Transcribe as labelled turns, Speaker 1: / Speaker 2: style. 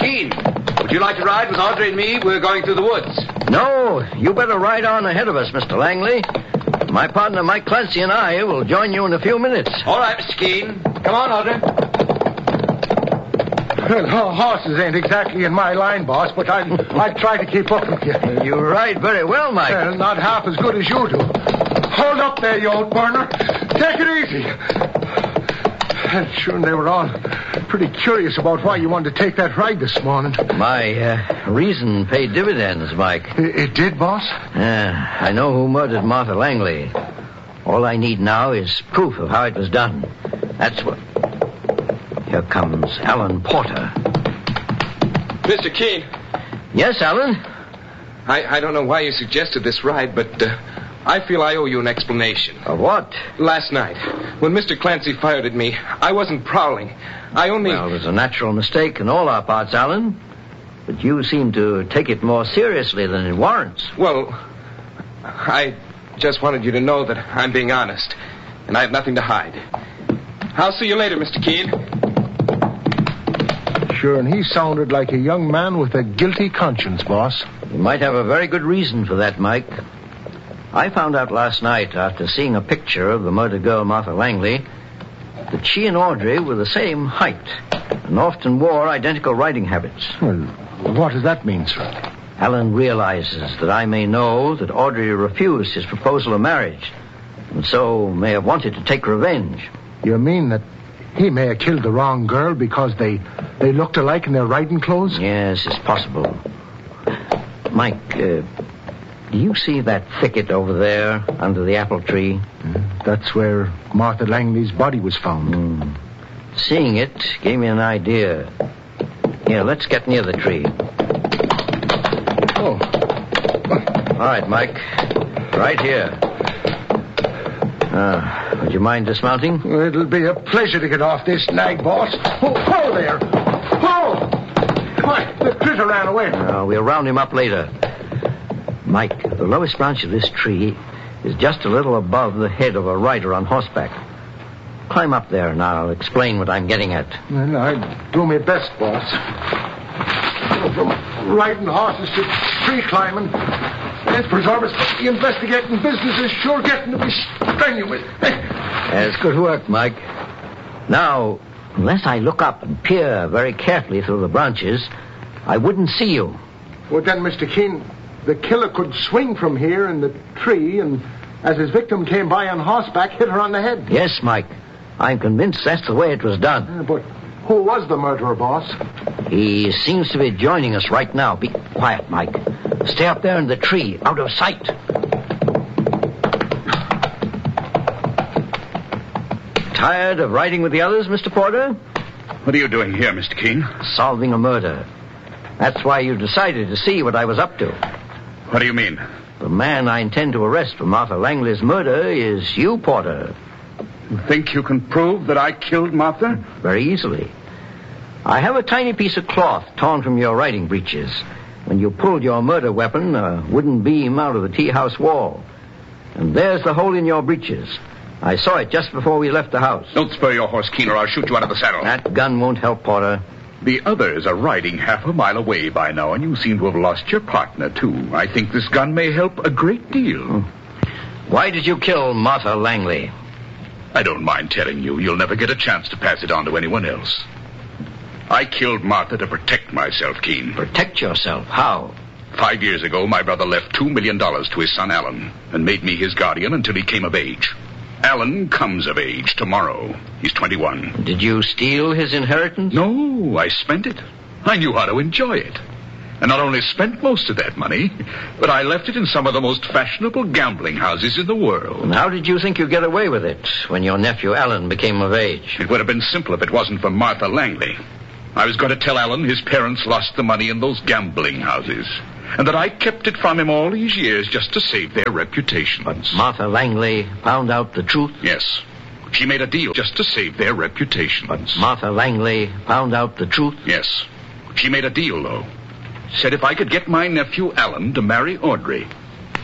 Speaker 1: Keene, would you like to ride with Audrey and me? We're going through the woods.
Speaker 2: No, you better ride on ahead of us, Mr. Langley. My partner, Mike Clancy, and I will join you in a few minutes.
Speaker 1: All right, Mr. Keene. Come on, Audrey.
Speaker 3: Well, horses ain't exactly in my line, boss, but I'll try to keep up with you.
Speaker 2: You ride very well, Mike.
Speaker 3: Well, not half as good as you do. Hold up there, you old burner. Take it easy. Sure, they were all pretty curious about why you wanted to take that ride this morning.
Speaker 2: My reason paid dividends, Mike.
Speaker 3: It did, boss?
Speaker 2: I know who murdered Martha Langley. All I need now is proof of how it was done. That's what... Here comes Alan Porter.
Speaker 4: Mr. Keene.
Speaker 2: Yes, Alan?
Speaker 4: I don't know why you suggested this ride, but I feel I owe you an explanation.
Speaker 2: Of what?
Speaker 4: Last night, when Mr. Clancy fired at me, I wasn't prowling. Well,
Speaker 2: it was a natural mistake in all our parts, Alan. But you seem to take it more seriously than it warrants.
Speaker 4: Well, I just wanted you to know that I'm being honest, and I have nothing to hide. I'll see you later, Mr. Keene.
Speaker 3: Sure, and he sounded like a young man with a guilty conscience, boss.
Speaker 2: You might have a very good reason for that, Mike. I found out last night, after seeing a picture of the murdered girl, Martha Langley, that she and Audrey were the same height and often wore identical riding habits.
Speaker 3: Well, what does that mean, sir?
Speaker 2: Alan realizes that I may know that Audrey refused his proposal of marriage, and so may have wanted to take revenge.
Speaker 3: You mean that he may have killed the wrong girl because they looked alike in their riding clothes?
Speaker 2: Yes, it's possible. Mike, do you see that thicket over there under the apple tree?
Speaker 3: That's where Martha Langley's body was found.
Speaker 2: Seeing it gave me an idea. Here, let's get near the tree.
Speaker 3: Oh.
Speaker 2: All right, Mike. Right here. Would you mind dismounting?
Speaker 3: Well, it'll be a pleasure to get off this nag, boss. Oh, there. Oh! Why, the critter ran away.
Speaker 2: We'll round him up later. Mike, the lowest branch of this tree is just a little above the head of a rider on horseback. Climb up there and I'll explain what I'm getting at.
Speaker 3: Well, I'll do my best, boss. From riding horses to tree climbing, let's preserve us. The investigating business is sure getting to be strenuous.
Speaker 2: That's good work, Mike. Now, unless I look up and peer very carefully through the branches, I wouldn't see you.
Speaker 3: Well, then, Mr. Keene, the killer could swing from here in the tree and, as his victim came by on horseback, hit her on the head.
Speaker 2: Yes, Mike. I'm convinced that's the way it was done.
Speaker 3: But who was the murderer, boss?
Speaker 2: He seems to be joining us right now. Be quiet, Mike. Stay up there in the tree, out of sight. Tired of riding with the others, Mr. Porter?
Speaker 5: What are you doing here, Mr. Keene?
Speaker 2: Solving a murder. That's why you decided to see what I was up to.
Speaker 5: What do you mean?
Speaker 2: The man I intend to arrest for Martha Langley's murder is you, Porter.
Speaker 5: You think you can prove that I killed Martha?
Speaker 2: Very easily. I have a tiny piece of cloth torn from your riding breeches. When you pulled your murder weapon, a wooden beam out of the tea house wall. And there's the hole in your breeches. I saw it just before we left the house.
Speaker 5: Don't spur your horse, Keene, or I'll shoot you out of the saddle.
Speaker 2: That gun won't help, Porter.
Speaker 5: The others are riding half a mile away by now, and you seem to have lost your partner, too. I think this gun may help a great deal.
Speaker 2: Why did you kill Martha Langley?
Speaker 5: I don't mind telling you. You'll never get a chance to pass it on to anyone else. I killed Martha to protect myself, Keene.
Speaker 2: Protect yourself? How?
Speaker 5: 5 years ago, my brother left $2 million to his son, Alan, and made me his guardian until he came of age. Alan comes of age tomorrow. He's 21.
Speaker 2: Did you steal his inheritance?
Speaker 5: No, I spent it. I knew how to enjoy it. And not only spent most of that money, but I left it in some of the most fashionable gambling houses in the world.
Speaker 2: And how did you think you'd get away with it when your nephew Alan became of age?
Speaker 5: It would have been simple if it wasn't for Martha Langley. I was going to tell Alan his parents lost the money in those gambling houses, and that I kept it from him all these years just to save their reputations.
Speaker 2: But Martha Langley found out the truth?
Speaker 5: Yes. She made a deal just to save their reputations.
Speaker 2: But Martha Langley found out the truth?
Speaker 5: Yes. She made a deal, though. Said if I could get my nephew Alan to marry Audrey,